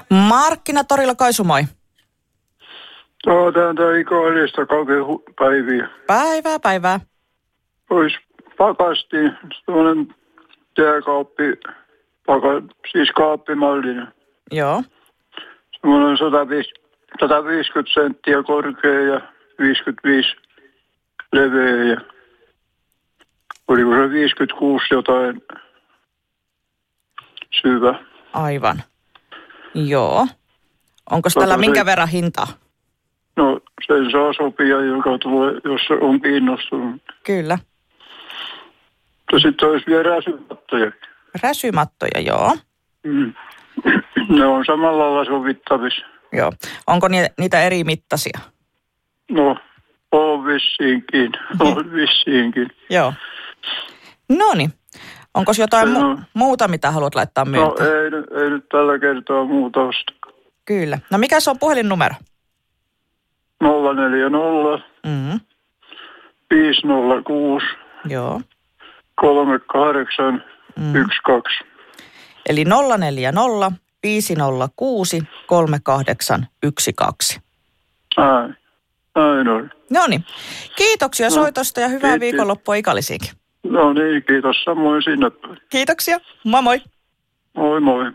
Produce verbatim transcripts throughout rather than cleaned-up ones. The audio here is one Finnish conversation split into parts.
Markkinatorilla Kaisu, moi. No, täältä Ikailista Kakepäiviä. Päivää, päivää. Ois pakasti, semmoinen jääkaappi, paka, siis kaappimallinen. Joo. Semmoinen sata viisikymmentä senttiä korkea ja viisikymmentäviisi leveä ja oliko se viisikymmentäkuusi jotain syvä. Aivan. Joo. Onko tällä Tota, minkä se, verran hintaa? No sen saa sopia, joka tulee, jos on kiinnostunut. Kyllä. Mutta sitten olisi vielä räsymattoja. Räsymattoja, joo. Mm. Ne on samalla lailla sovittavissa. Joo. Onko ni- niitä eri mittaisia? No, on vissiinkin. On vissiinkin. Joo. Noniin. Onko jotain no, mu- muuta, mitä haluat laittaa No myyntiin? ei, ei nyt tällä kertaa muuta osta. Kyllä. No mikä se on puhelinnumero? nolla neljä nolla Mm. viisi nolla kuusi Joo. kolme kahdeksan yksi kaksi. Eli nolla neljä nolla viisi nolla kuusi kolme kahdeksan yksi kaksi. Näin. Näin on. No niin. Kiitoksia No, soitosta ja hyvää kiitos. viikonloppua Ikalisiinkin. No niin, kiitos samoin sinne. Kiitoksia. Moi moi. Moi moi.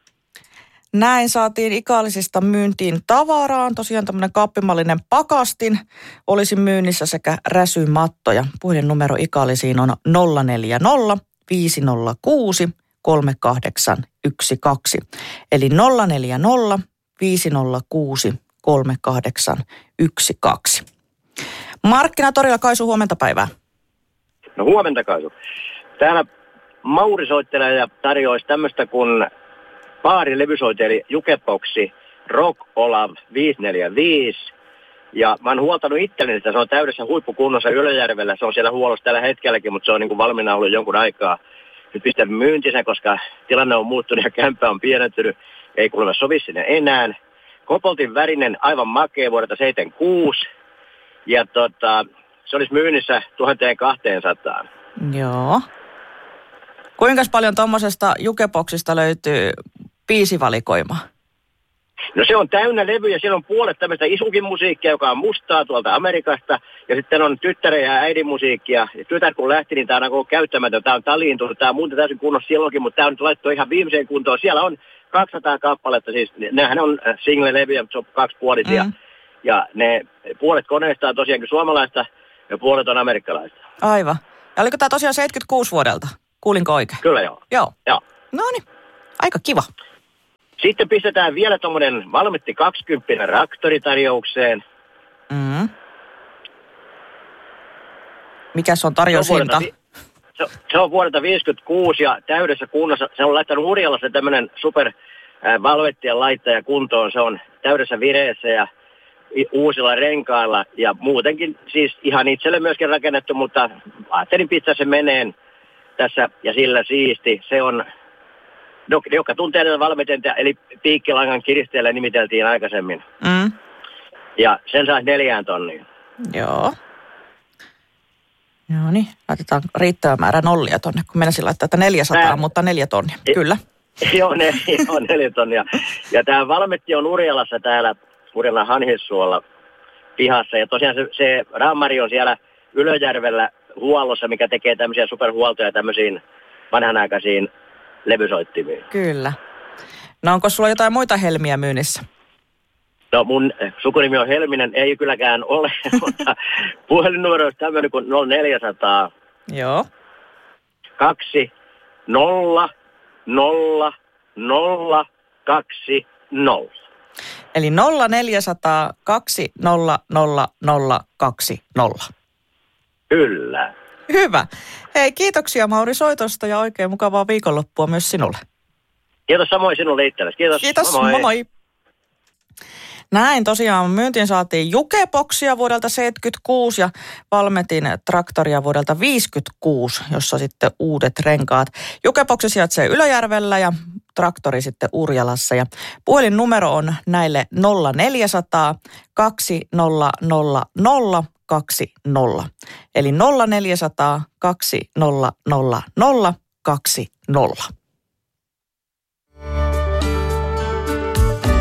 Näin saatiin Ikalisista myyntiin tavaraan. Tosiaan tämmöinen kaappimallinen pakastin olisi myynnissä sekä räsymattoja. Puhelinnumero Ikalisiin on nolla neljä nolla viisi nolla kuusi kolme kahdeksan yksi kaksi. Eli nolla neljä nolla viisi nolla kuusi kolme kahdeksan yksi kaksi. Markkinatorilla Kaisu, huomenta päivää. No huomenta Kaisu. Täällä Mauri soittelee ja tarjoaisi tämmöistä kuin baarilevysoiteli Jukeboxi Rock Olav viisi neljä viisi. Ja mä oon huoltanut itselleni, että se on täydessä huippukunnossa Ylöjärvellä. Se on siellä huollossa tällä hetkelläkin, mutta se on niin kuin valmiina ollut jonkun aikaa. Nyt pistän myyntinsä, koska tilanne on muuttunut ja kämppä on pienentynyt. Ei kuulemma sovi sinne enää. Kopoltin värinen, aivan makea vuodelta seitsemänkymmentäkuusi. Ja tota, se olisi myynnissä tuhatkaksisataa. Joo. Kuinka paljon tuommoisesta Jukeboxista löytyy biisivalikoimaa? No se on täynnä levyjä. Siellä on puolet tämmöistä isukin musiikkia, joka on mustaa tuolta Amerikasta. Ja sitten on tyttären ja äidin musiikkia. Ja tytär kun lähti, niin tämä on käyttämätön. Tämä on taliintunut. Tämä on muuten täysin kunnossa silloinkin, mutta tämä on nyt laittu ihan viimeiseen kuntoon. Siellä on kaksisataa kappaletta. Siis nehän on single-levyjä, mutta se on kaksipuolisia. Mm. Ja ne puolet koneista on tosiaankin suomalaista ja puolet on amerikkalaista. Aivan. Ja oliko tämä tosiaan seitsemänkymmentäkuusi vuodelta? Kuulinko oikein? Kyllä joo. Joo. Joo. No niin, aika kiva. Sitten pistetään vielä tommonen Valmetti kaksikymmentä raktoritarjoukseen. Mm. Mikäs on tarjoushinta? Se, se, se on vuodelta viisikymmentäkuusi ja täydessä kunnossa. Se on laittanut Urjalassa tämmönen super äh, Valvettien laittaja kuntoon. Se on täydessä vireessä ja uusilla renkailla ja muutenkin siis ihan itselle myöskin rakennettu, mutta ajattelin pistää se meneen tässä ja sillä siisti. Se on, joka tuntee näitä valmetentä, eli piikkilangan kiristeellä nimiteltiin aikaisemmin. Mm. Ja sen saisi neljään tonniin. Joo. Joo niin, laitetaan riittävä määrä nollia tonne, kun meinasin laittaa, että neljäsataa, Tää... mutta neljä tonnia. E- Kyllä. Joo, ne, joo, neljä tonnia. Ja tämä Valmetti on Urjalassa täällä Urjalan Hanhissuolla pihassa. Ja tosiaan se, se Raamari on siellä Ylöjärvellä huollossa, mikä tekee tämmöisiä superhuoltoja tämmöisiin vanhanaikaisiin levysoittimiin. Kyllä. No onko sulla jotain muita helmiä myynnissä? No mun sukunimi on Helminen, ei kylläkään ole, mutta puhelinnumero on tämmöinen kuin nolla neljä nolla nolla. Joo. Kaksi, nolla, nolla, nolla, kaksi, nolla. Eli nolla neljä nolla nolla kaksi nolla nolla nolla kaksi nolla. Kyllä. Hyvä. Hei, kiitoksia Mauri soitosta ja oikein mukavaa viikonloppua myös sinulle. Kiitos samoin sinulle itsellesi. Kiitos. Kiitos, moi. moi moi. Näin tosiaan myyntiin saatiin Jukeboxia vuodelta seitsemänkymmentäkuusi ja Valmetin traktoria vuodelta viisikymmentäkuusi, jossa sitten uudet renkaat. Jukeboxi sijaitsee Ylöjärvellä ja traktori sitten Urjalassa ja puhelinnumero on näille nolla neljä nolla nolla kaksi nolla nolla nolla kaksi nolla. Eli nolla neljä nolla nolla kaksi nolla nolla nolla kaksi nolla.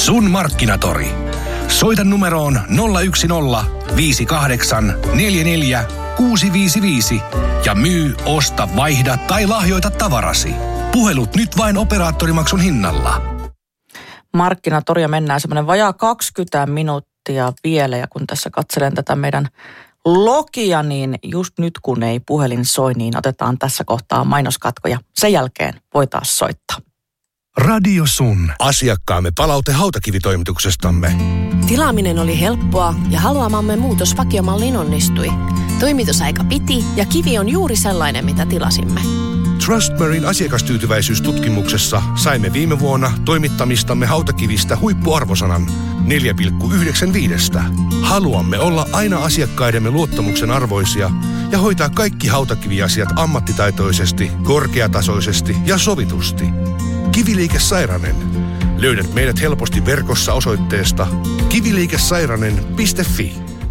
Sun Markkinatori. Soita numeroon nolla yksi nolla viisi kahdeksan neljä neljä kuusi viisi viisi ja myy, osta, vaihda tai lahjoita tavarasi. Puhelut nyt vain operaattorimaksun hinnalla. Markkinatoria mennään semmoinen vajaa kaksikymmentä minuuttia vielä, ja kun tässä katselen tätä meidän logia, niin just nyt kun ei puhelin soi, niin otetaan tässä kohtaa mainoskatko ja sen jälkeen voi taas soittaa. Radio Sun. Asiakkaamme palaute hautakivitoimituksestamme. Tilaaminen oli helppoa ja haluamamme muutos vakiomalliin onnistui. Toimitusaika piti ja kivi on juuri sellainen, mitä tilasimme. Trustmarine asiakastyytyväisyystutkimuksessa saimme viime vuonna toimittamistamme hautakivistä huippuarvosanan neljä pilkku yhdeksänkymmentäviisi. Haluamme olla aina asiakkaidemme luottamuksen arvoisia ja hoitaa kaikki hautakiviasiat ammattitaitoisesti, korkeatasoisesti ja sovitusti. Kiviliike Sairanen. Löydät meidät helposti verkossa osoitteesta kiviliikesairanen piste fi.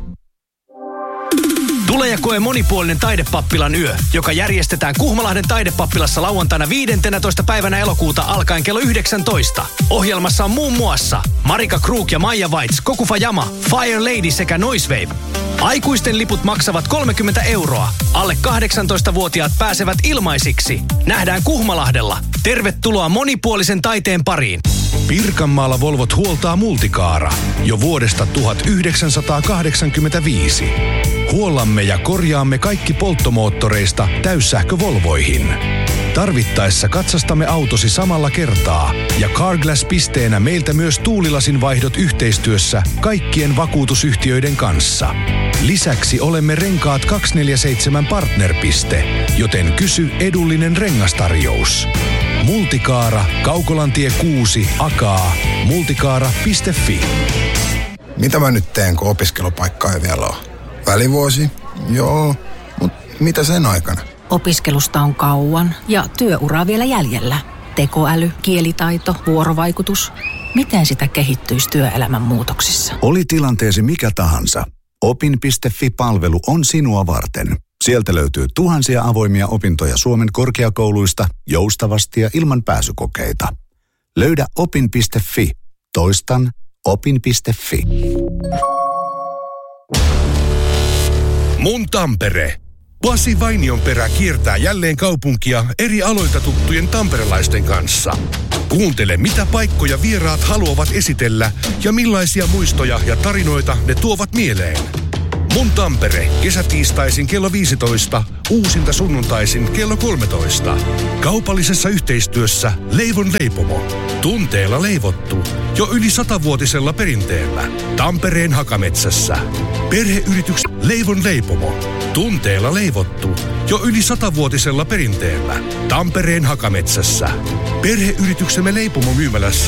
Tule ja koe monipuolinen Taidepappilan yö, joka järjestetään Kuhmalahden Taidepappilassa lauantaina viidentenätoista päivänä elokuuta alkaen kello yhdeksäntoista. Ohjelmassa on muun muassa Marika Krug ja Maija Weitz, Kokufa Jama, Fire Lady sekä Noisewave. Aikuisten liput maksavat kolmekymmentä euroa. Alle kahdeksantoistavuotiaat pääsevät ilmaisiksi. Nähdään Kuhmalahdella. Tervetuloa monipuolisen taiteen pariin. Pirkanmaalla Volvot huoltaa Multicaara jo vuodesta tuhatyhdeksänsataakahdeksankymmentäviisi. Huollamme ja korjaamme kaikki polttomoottoreista täyssähkövolvoihin. Tarvittaessa katsastamme autosi samalla kertaa ja Carglass-pisteenä meiltä myös tuulilasin vaihdot yhteistyössä kaikkien vakuutusyhtiöiden kanssa. Lisäksi olemme Renkaat kaksisataaneljäkymmentäseitsemän partnerpiste, joten kysy edullinen rengastarjous. Multicaara, Kaukolantie kuusi, Akaa, multicaara piste fi. Mitä mä nyt teen, kun opiskelupaikkaa ei vielä ole? Välivuosi? Joo, mutta mitä sen aikana? Opiskelusta on kauan ja työuraa vielä jäljellä. Tekoäly, kielitaito, vuorovaikutus. Miten sitä kehittyisi työelämän muutoksissa? Oli tilanteesi mikä tahansa. opin piste fi-palvelu on sinua varten. Sieltä löytyy tuhansia avoimia opintoja Suomen korkeakouluista joustavasti ja ilman pääsykokeita. Löydä opin piste fi. Toistan opin piste fi. Mun Tampere. Pasi Vainionperä kiertää jälleen kaupunkia eri aloilta tuttujen tamperelaisten kanssa. Kuuntele, mitä paikkoja vieraat haluavat esitellä ja millaisia muistoja ja tarinoita ne tuovat mieleen. Mun Tampere, kesätiistaisin kello viisitoista, uusinta sunnuntaisin kello kolmetoista. Kaupallisessa yhteistyössä Leivon leipomo. Tunteella leivottu, jo yli satavuotisella perinteellä. Tampereen Hakametsässä. Perheyrityks Leivon leipomo. Tunteella leivottu, jo yli satavuotisella perinteellä. Tampereen Hakametsässä. Perheyrityksemme leipomo myymälässä